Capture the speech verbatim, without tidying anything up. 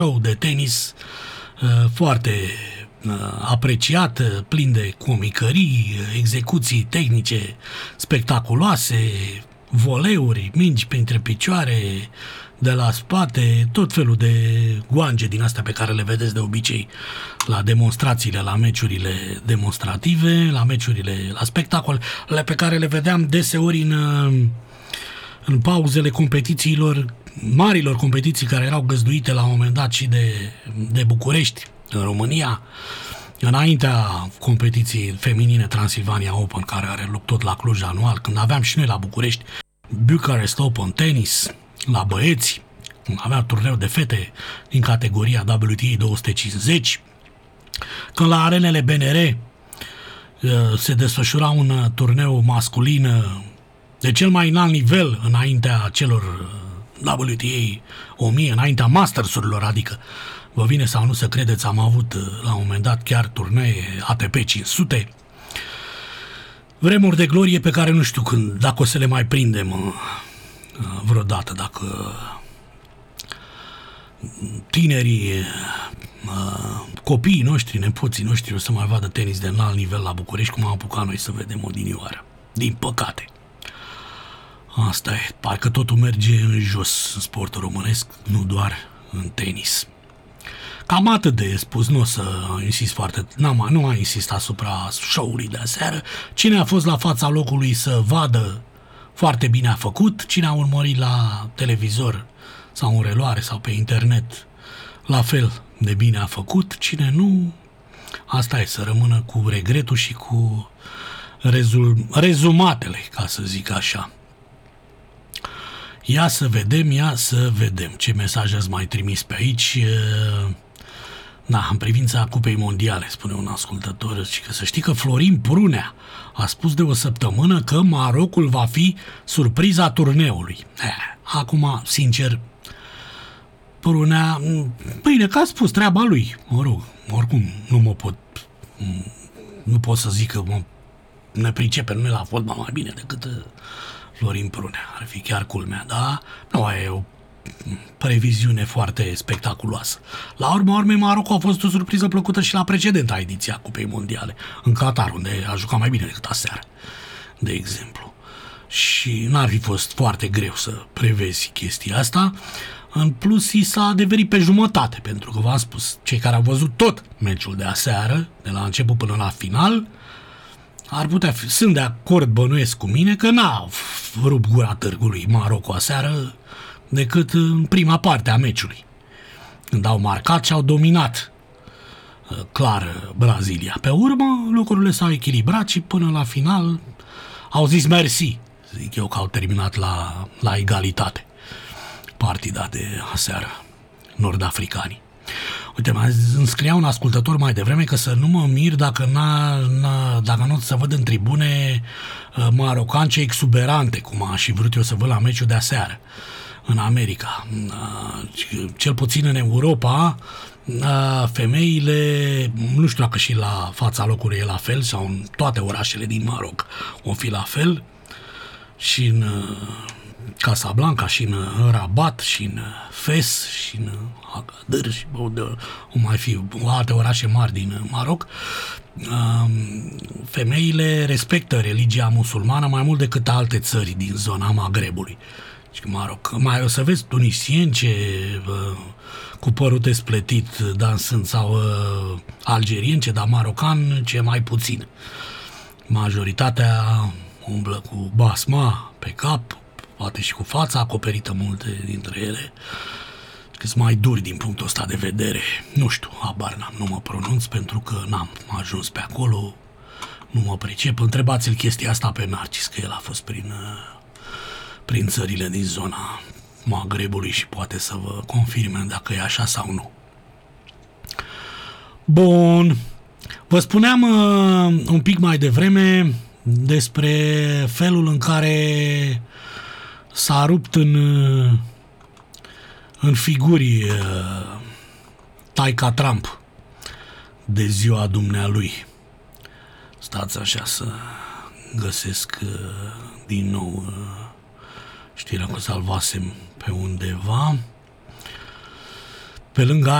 show de tenis foarte apreciat, plin de comicării, execuții tehnice spectaculoase, voleuri, mingi printre picioare, de la spate, tot felul de guange din astea pe care le vedeți de obicei la demonstrațiile, la meciurile demonstrative, la meciurile, la spectacolele pe care le vedeam deseori în, în pauzele competițiilor, marilor competiții care erau găzduite la un moment dat și de, de București, în România, înaintea competiției feminine Transilvania Open, care are loc tot la Cluj anual, când aveam și noi la București Bucharest Open Tennis, la băieți, avea turneu de fete din categoria W T A două sute cincizeci, când la arenele B N R se desfășura un turneu masculin de cel mai înalt nivel înaintea celor W T A o mie, înaintea Masters-urilor, adică vă vine sau nu să credeți, am avut la un moment dat chiar turnee A T P cinci sute, vremuri de glorie pe care nu știu când, dacă o să le mai prindem vreodată, dacă tinerii, copiii noștri, nepoții noștri o să mai vadă tenis de înalt nivel la București, cum am apucat noi să vedem odinioară. Din păcate. Asta e, parcă totul merge în jos în sportul românesc, nu doar în tenis. Cam atât de spus, nu o să insist foarte, n-am, nu am insistat asupra show-ului de aseară. Cine a fost la fața locului să vadă, foarte bine a făcut. Cine a urmărit la televizor sau în reluare sau pe internet, la fel de bine a făcut. Cine nu, asta e, să rămână cu regretul și cu rezul, rezumatele, ca să zic așa. Ia să vedem, ia să vedem ce mesaj ați mai trimis pe aici. Da, în privința Cupei Mondiale, spune un ascultător, și că să știi că Florin Prunea a spus de o săptămână că Marocul va fi surpriza turneului. Eh, acum, sincer, Prunea, bine, că a spus treaba lui, mă rog, oricum nu mă pot, nu pot să zic că mă, ne pricepem noi la fotbal mai bine decât Florin Prunea, ar fi chiar culmea, da? Nu, e o previziune foarte spectaculoasă. La urma urmei, Marocul a fost o surpriză plăcută și la precedenta ediție a Cupei Mondiale, în Qatar, unde a jucat mai bine decât aseară, de exemplu. Și n-ar fi fost foarte greu să prevezi chestia asta. În plus, i s-a adeverit pe jumătate, pentru că v-am spus, cei care au văzut tot meciul de aseară, de la început până la final, ar putea fi, sunt de acord, bănuiesc cu mine, că n-a rupt gura târgului Marocul aseară decât în prima parte a meciului, când au marcat și au dominat clar Brazilia. Pe urmă, lucrurile s-au echilibrat și până la final au zis mersi, zic eu, că au terminat la, la egalitate partida de aseară, nord-africanii. Uite, îmi scria un ascultător mai devreme că să nu mă mir dacă, n-a, n-a, dacă nu să văd în tribune uh, marocance exuberante, cum aș fi vrut eu să văd la meciul de aseară în America. Uh, cel puțin în Europa, uh, femeile, nu știu dacă și la fața locului e la fel, sau în toate orașele din Maroc o fi la fel, și în uh, Casablanca, și în Rabat, și în Fes, și în Agadir, și o mai fi alte orașe mari din Maroc. Femeile respectă religia musulmană mai mult decât alte țări din zona Magrebului. Maroc. Mai o să vezi tunisieni ce cu părul despletit dansând, sau algerieni ce, dar marocan ce mai puțin. Majoritatea umblă cu basma pe cap, poate și cu fața acoperită, multe dintre ele, că sunt mai duri din punctul ăsta de vedere. Nu știu, habar n-am, nu mă pronunț pentru că n-am ajuns pe acolo, nu mă pricep. Întrebați-l chestia asta pe Narcis, că el a fost prin, prin țările din zona Magrebului și poate să vă confirme dacă e așa sau nu. Bun, vă spuneam uh, un pic mai devreme despre felul în care s-a rupt în, în figuri uh, taica Trump de ziua dumnealui. Stați așa să găsesc uh, din nou uh, știrea că salvasem pe undeva. Pe lângă